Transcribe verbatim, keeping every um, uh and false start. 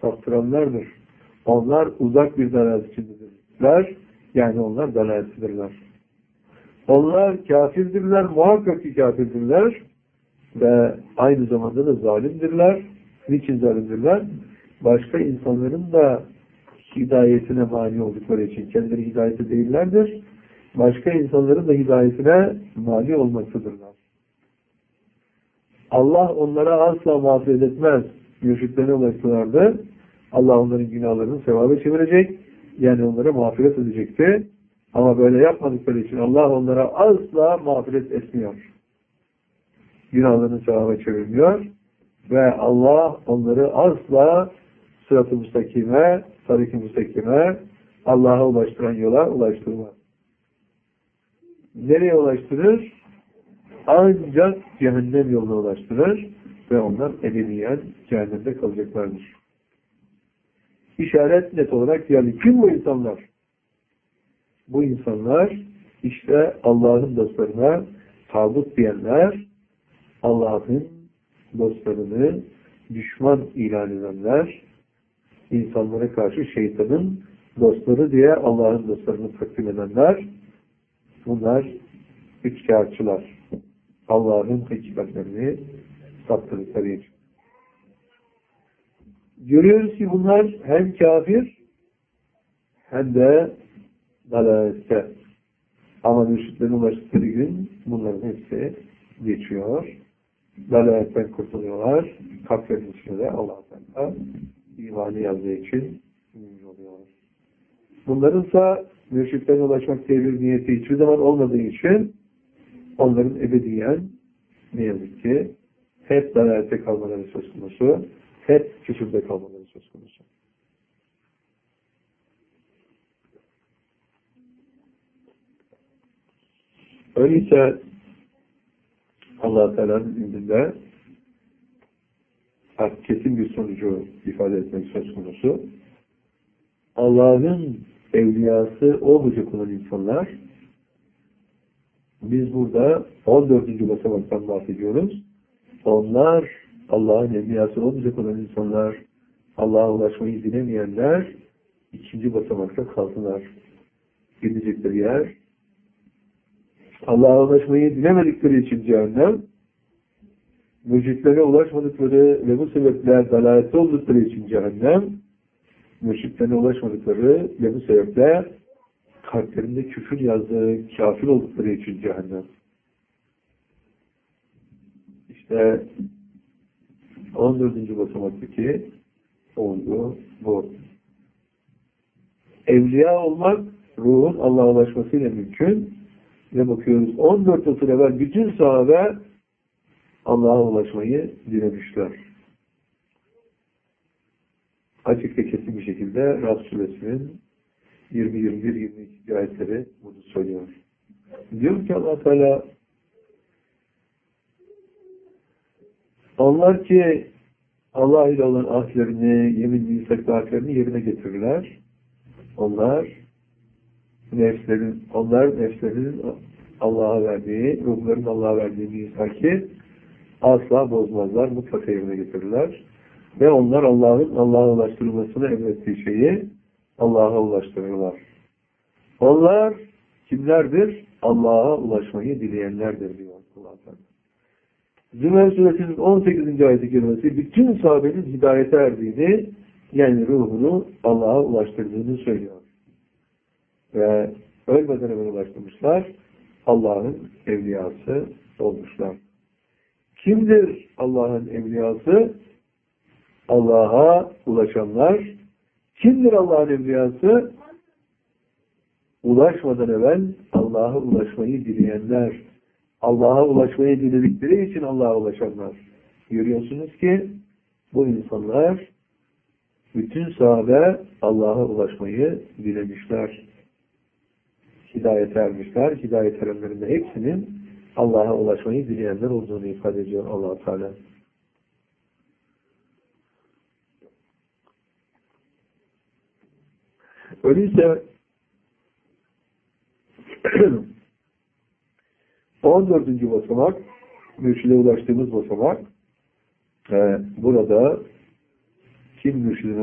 saptıranlardır. Onlar uzak bir dalalet içindedirler. Yani onlar dalaletidirler. Onlar kafirdirler, muhakkak ki kafirdirler ve aynı zamanda da zalimdirler. Niçin zalimdirler? Başka insanların da hidayetine mani oldukları için. Kendileri hidayeti değillerdir. Başka insanların da hidayetine mani olmaktadırlar. Allah onlara asla mağfiret etmez. Mürşitlerine ulaştılardı. Allah onların günahlarını sevaba çevirecek. Yani onlara mağfiret edecekti. Ama böyle yapmadıkları için Allah onlara asla mağfiret etmiyor. Günahlarını sevaba çevirmiyor. Ve Allah onları asla sırat-ı müstakime, tarik-i müstakime, Allah'a ulaştıran yola ulaştırmaz. Nereye ulaştırır? Ancak cehennem yoluna ulaştırır ve onlar ebediyen cehennemde kalacaklardır. İşaret net olarak yani kim bu insanlar? Bu insanlar işte Allah'ın dostlarına tağut diyenler, Allah'ın dostlarını düşman ilan edenler, insanlara karşı şeytanın dostları diye Allah'ın dostlarını takdim edenler, bunlar üçkağıtçılar. Allah'ın hakikatlerini saptırdıkları için. Görüyoruz ki bunlar hem kafir hem de dalalette. Ama mürşitlerin ulaştıkları gün bunların hepsi geçiyor. Dalaletten kurtuluyorlar. Kalplerin içinde de Allah'tan da imanı yazdığı için mümin oluyorlar. Bunlarınsa mürşitlerine ulaşmak diye bir niyeti hiçbir zaman olmadığı için onların ebediyen ne yazık ki hep dalalette kalmaları söz konusu, hep küfürde kalmaları söz konusu. Öyleyse Allah-u Teala'nın indinde kesin bir sonucu ifade etmek söz konusu. Allah'ın evliyası olmayacak olan insanlar, biz burada on dördüncü basamaktan bahsediyoruz. Onlar Allah'ın evliyası olmayacak olan insanlar, Allah'a ulaşmayı dilemeyenler ikinci basamakta kaldılar. Gidecekleri yer Allah'a ulaşmayı dilemedikleri için cehennem, mürşitlere ulaşmadıkları ve bu sebeple dalalette oldukları için cehennem, mürşitlerine ulaşmadıkları ve bu sebeple kalplerinde küfür yazdığı kafir oldukları için cehennem. İşte on dördüncü basamaktaki olgu bu. Evliya olmak ruhun Allah'a ulaşmasıyla mümkün. Ve bakıyoruz on dört asır evvel bütün sahabe Allah'a ulaşmayı dilemişler. Açık ve kesin bir şekilde Rad Suresinin yirmi, yirmi bir, yirmi iki ayetleri bunu söylüyor. Diyor ki Allah Teala, onlar ki Allah ile olan ahdlerini, yemin-i isteklerini yerine getirirler. Onlar nefslerin, onlar nefslerinin Allah'a verdiği, ruhların Allah'a verdiği misaki asla bozmazlar, mutlaka yerine getirirler. Ve onlar Allah'ın Allah'a ulaştırılmasını emrettiği şeyi Allah'a ulaştırırlar. Onlar kimlerdir? Allah'a ulaşmayı dileyenlerdir diyor Allah Teala. Zümer Suresinin on sekizinci ayet-i kerimesi bütün sahabenin hidayete erdiğini, yani ruhunu Allah'a ulaştırdığını söylüyor. Ve ölmeden evvel ulaştırmışlar, Allah'ın evliyası olmuşlar. Kimdir Allah'ın evliyası? Allah'a ulaşanlar. Kimdir Allah'ın evliyası? Ulaşmadan evvel Allah'a ulaşmayı dileyenler. Allah'a ulaşmayı diledikleri için Allah'a ulaşanlar. Görüyorsunuz ki bu insanlar, bütün sahabe Allah'a ulaşmayı dilemişler. Hidayete ermişler. Hidayet erenlerin de hepsinin Allah'a ulaşmayı dileyenler olduğunu ifade ediyor Allah Teala. Öyleyse on dördüncü basamak, mürşide ulaştığımız basamak, e, burada kim mürşidine